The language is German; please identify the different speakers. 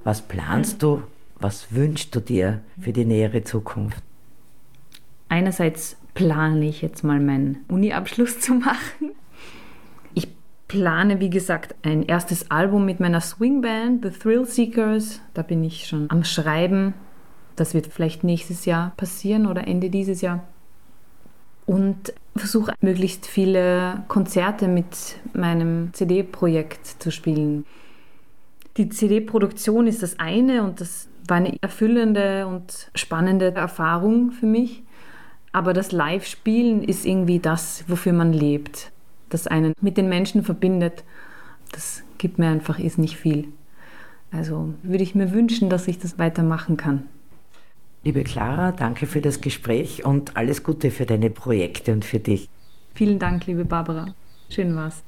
Speaker 1: Was planst du, was wünschst du dir für die nähere Zukunft?
Speaker 2: Einerseits plane ich jetzt mal meinen Uni-Abschluss zu machen. Ich plane, wie gesagt, ein erstes Album mit meiner Swingband, The Thrill Seekers. Da bin ich schon am Schreiben. Das wird vielleicht nächstes Jahr passieren oder Ende dieses Jahr. Und versuche möglichst viele Konzerte mit meinem CD-Projekt zu spielen. Die CD-Produktion ist das eine und das war eine erfüllende und spannende Erfahrung für mich. Aber das Live-Spielen ist irgendwie das, wofür man lebt. Das einen mit den Menschen verbindet. Das gibt mir einfach nicht viel. Also würde ich mir wünschen, dass ich das weitermachen kann.
Speaker 1: Liebe Clara, danke für das Gespräch und alles Gute für deine Projekte und für dich.
Speaker 2: Vielen Dank, liebe Barbara. Schön war's.